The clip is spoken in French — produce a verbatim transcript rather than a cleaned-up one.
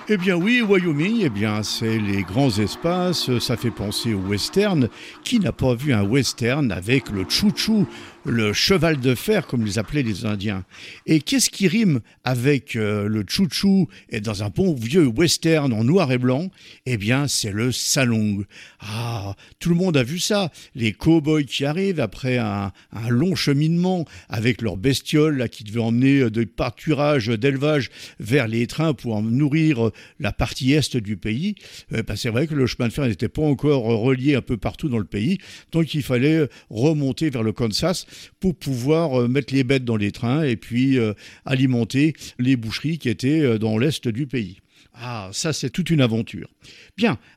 Eh bien oui, Wyoming, eh bien c'est les grands espaces, ça fait penser au western. Qui n'a pas vu un western avec le chouchou, le cheval de fer comme les appelaient les Indiens? Et qu'est-ce qui rime avec euh, le chouchou et dans un bon vieux western en noir et blanc? Eh bien c'est le salong. Ah, tout le monde a vu ça. Les cow-boys qui arrivent après un, un long cheminement avec leurs bestioles là, qui devaient emmener de pâturage, d'élevage vers les trains pour en nourrir la partie est du pays. Euh, ben, c'est vrai que le chemin de fer n'était pas encore relié un peu partout dans le pays, donc il fallait remonter vers le Kansas pour pouvoir euh, mettre les bêtes dans les trains et puis euh, alimenter les boucheries qui étaient euh, dans l'est du pays. Ah, ça c'est toute une aventure. Bien,